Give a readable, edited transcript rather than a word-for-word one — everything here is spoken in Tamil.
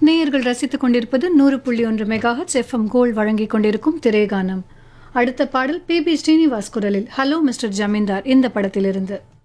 நேயர்கள் ரசித்துக் கொண்டிருப்பது 100.1 மெகாஹெர்ட்ஸ் எஃப்எம் கோல்ட் வழங்கிக் கொண்டிருக்கும் திரைகானம். அடுத்த பாடல் பி.பி. ஸ்ரீனிவாஸ் குரலில் ஹலோ மிஸ்டர் ஜமீன்தார் இந்த படத்திலிருந்து.